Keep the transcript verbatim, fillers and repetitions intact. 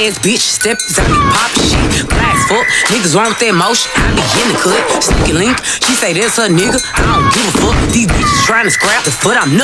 ass bitch, step out me pop shit. Glass fuck, niggas run with that motion. I be in the cut, sneaky link. She say that's her nigga, I don't give a fuck. These bitches trying to scrap the foot, I'm nuts.